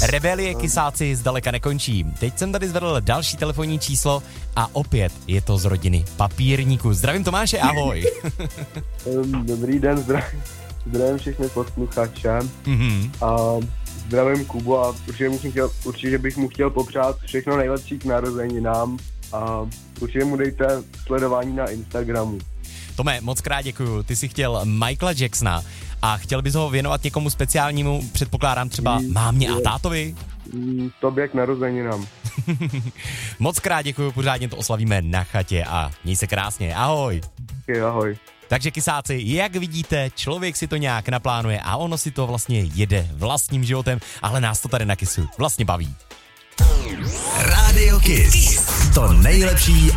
Rebelie Kysáci zdaleka nekončí. Teď jsem tady zvedl další telefonní číslo a opět je to z rodiny Papírníků. Zdravím Tomáše, ahoj. Dobrý den, zdravím všechny posluchače. A zdravím Kubu a určitě bych mu chtěl popřát všechno nejlepší k narozeninám a určitě mu dejte sledování na Instagramu. Tome, moc krát děkuju. Ty jsi chtěl Michaela Jacksona a chtěl bys ho věnovat někomu speciálnímu, předpokládám třeba mámě a tátovi? Tobě k narozeninám. Moc krát děkuju, pořádně to oslavíme na chatě a měj se krásně. Ahoj. Ahoj. Takže Kysáci, jak vidíte, člověk si to nějak naplánuje a ono si to vlastně jede vlastním životem, ale nás to tady na Kysu vlastně baví. Radio Kiss. To nejlepší